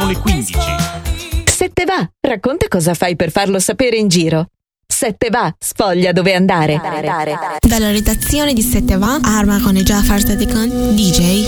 le 15. 7 va, racconta cosa fai per farlo sapere in giro. 7 va, sfoglia dove andare. Dalla redazione di 7 va, Arma con e Jafar Sadikan, DJ